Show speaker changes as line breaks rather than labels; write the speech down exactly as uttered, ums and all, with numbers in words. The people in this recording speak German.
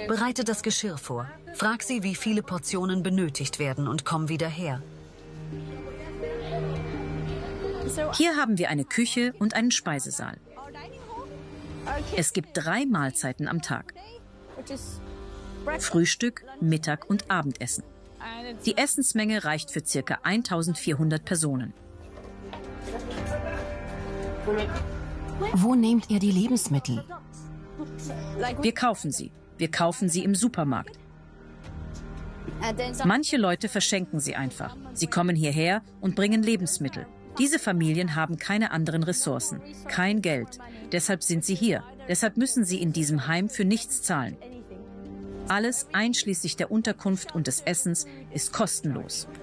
Bereite das Geschirr vor. Frag sie, wie viele Portionen benötigt werden und komm wieder her.
Hier haben wir eine Küche und einen Speisesaal. Es gibt drei Mahlzeiten am Tag. Frühstück, Mittag und Abendessen. Die Essensmenge reicht für ca. eintausendvierhundert Personen.
Wo nehmt ihr die Lebensmittel?
Wir kaufen sie. Wir kaufen sie im Supermarkt. Manche Leute verschenken sie einfach. Sie kommen hierher und bringen Lebensmittel. Diese Familien haben keine anderen Ressourcen, kein Geld. Deshalb sind sie hier. Deshalb müssen sie in diesem Heim für nichts zahlen. Alles, einschließlich der Unterkunft und des Essens, ist kostenlos.